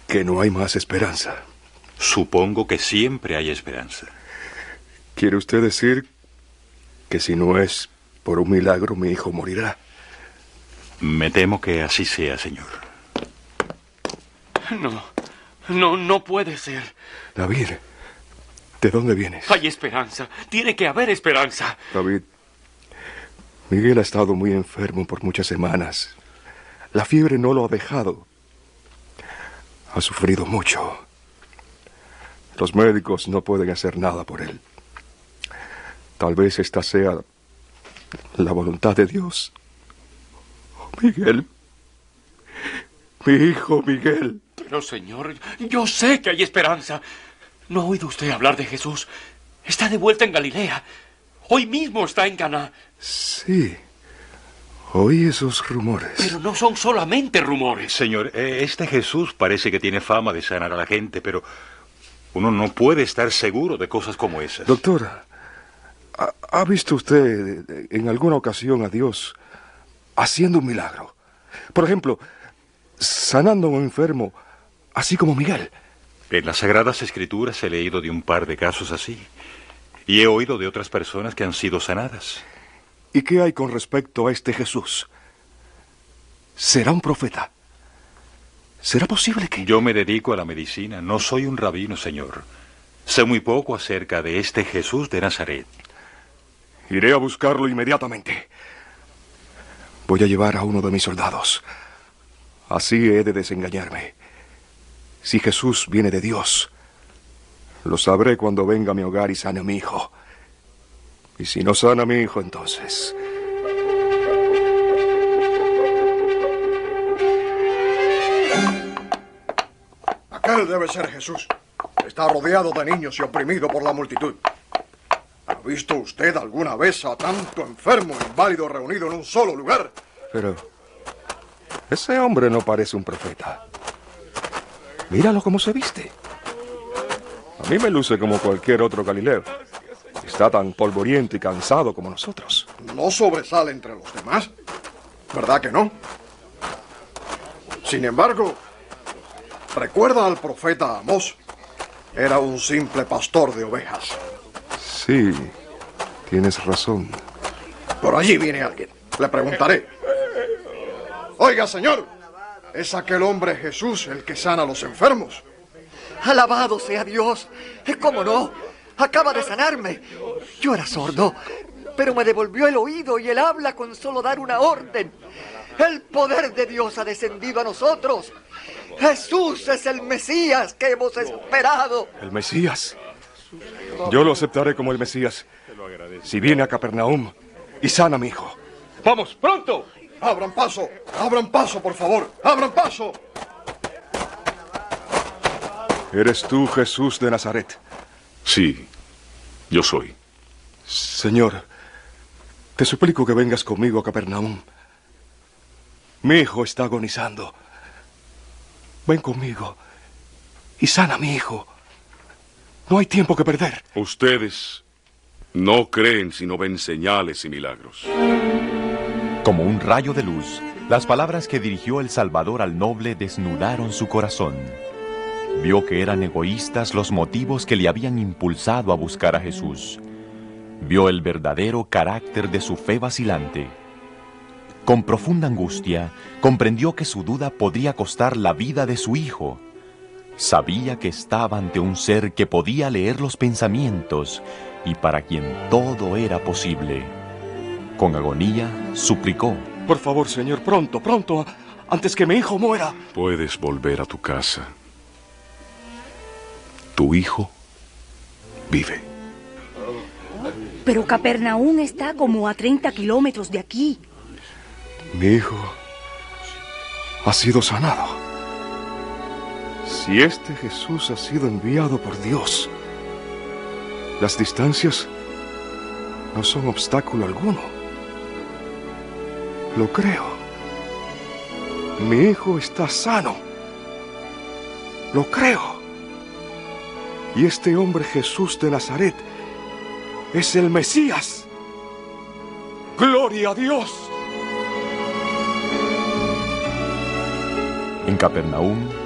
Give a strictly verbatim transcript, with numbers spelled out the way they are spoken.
que no hay más esperanza. Supongo que siempre hay esperanza. ¿Quiere usted decir que si no es por un milagro mi hijo morirá? Me temo que así sea, señor. No, no, no puede ser. David, ¿de dónde vienes? Hay esperanza. Tiene que haber esperanza. David, Miguel ha estado muy enfermo por muchas semanas. La fiebre no lo ha dejado. Ha sufrido mucho. Los médicos no pueden hacer nada por él. Tal vez esta sea la voluntad de Dios. Oh, Miguel. Mi hijo Miguel. Pero, señor, yo sé que hay esperanza. ¿No ha oído usted hablar de Jesús? Está de vuelta en Galilea. Hoy mismo está en Caná. Sí. Oí esos rumores. Pero no son solamente rumores. Señor, este Jesús parece que tiene fama de sanar a la gente, pero uno no puede estar seguro de cosas como esas. Doctor, ¿ha, ha visto usted en alguna ocasión a Dios haciendo un milagro? Por ejemplo, sanando a un enfermo, así como Miguel. En las Sagradas Escrituras he leído de un par de casos así. Y he oído de otras personas que han sido sanadas. ¿Y qué hay con respecto a este Jesús? ¿Será un profeta? ¿Será posible que...? Yo me dedico a la medicina. No soy un rabino, señor. Sé muy poco acerca de este Jesús de Nazaret. Iré a buscarlo inmediatamente. Voy a llevar a uno de mis soldados. Así he de desengañarme. Si Jesús viene de Dios, lo sabré cuando venga a mi hogar y sane a mi hijo. Y si no sana a mi hijo, entonces... Aquel debe ser Jesús. Está rodeado de niños y oprimido por la multitud. ¿Ha visto usted alguna vez a tanto enfermo e inválido reunido en un solo lugar? Pero ese hombre no parece un profeta. Míralo cómo se viste. A mí me luce como cualquier otro Galileo. Está tan polvoriento y cansado como nosotros. No sobresale entre los demás. ¿Verdad que no? Sin embargo, recuerda al profeta Amós. Era un simple pastor de ovejas. Sí, tienes razón. Por allí viene alguien. Le preguntaré. Oiga, señor, ¿es aquel hombre Jesús el que sana a los enfermos? Alabado sea Dios. ¿Cómo no? Acaba de sanarme. Yo era sordo, pero me devolvió el oído y el habla con solo dar una orden. El poder de Dios ha descendido a nosotros. Jesús es el Mesías que hemos esperado. ¿El Mesías? Yo lo aceptaré como el Mesías si viene a Capernaum y sana a mi hijo. ¡Vamos, pronto! ¡Abran paso! ¡Abran paso, por favor! ¡Abran paso! ¿Eres tú, Jesús de Nazaret? Sí, yo soy. Señor, te suplico que vengas conmigo a Capernaum. Mi hijo está agonizando. Ven conmigo y sana a mi hijo. No hay tiempo que perder. Ustedes no creen si no ven señales y milagros. Como un rayo de luz, las palabras que dirigió el Salvador al noble desnudaron su corazón. Vio que eran egoístas los motivos que le habían impulsado a buscar a Jesús. Vio el verdadero carácter de su fe vacilante. Con profunda angustia, comprendió que su duda podría costar la vida de su hijo. Sabía que estaba ante un ser que podía leer los pensamientos y para quien todo era posible. Con agonía, suplicó: Por favor, Señor, pronto, pronto, antes que mi hijo muera. Puedes volver a tu casa. Tu hijo vive. Pero Capernaum está como a treinta kilómetros de aquí. Mi hijo ha sido sanado. Si este Jesús ha sido enviado por Dios, las distancias no son obstáculo alguno. Lo creo. Mi hijo está sano. Lo creo. Y este hombre Jesús de Nazaret es el Mesías. ¡Gloria a Dios! En Capernaum,